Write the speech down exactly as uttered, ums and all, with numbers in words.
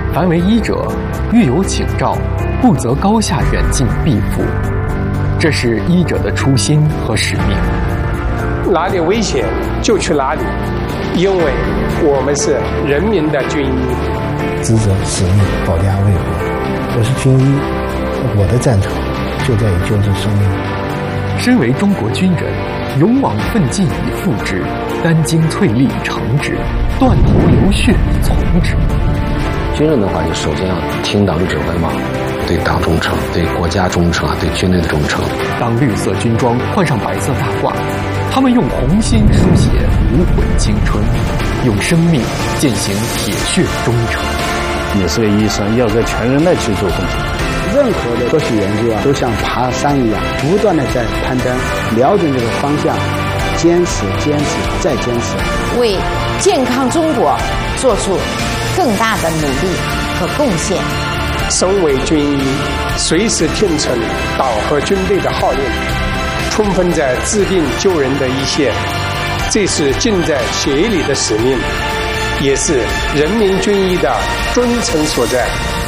凡为医者，欲有请召，不择高下远近必赴。这是医者的初心和使命。 哪里危险就去哪里，因为我们是人民的军医。 职责使命，保家卫国。我是军医，我的战场就在于救治生命。 身为中国军人，勇往奋进以赴之，殚精淬力以成之，断头流血以从之。 军人的话，就首先要听党指挥嘛，对党忠诚，对国家忠诚啊，对军队的忠诚。 当绿色军装换上白色大褂，他们用红心书写无悔青春，用生命践行铁血忠诚。 你是个医生，要跟全人类去做贡献。 任何的科学研究啊，都像爬山一样，不断的在攀登，瞄准这个方向，坚持、坚持再坚持， 为健康中国做出更大的努力和贡献。 身为军医，随时听从党和军队的号令，冲锋在治病救人的一线，这是尽在血里的使命，也是人民军医的忠诚所在。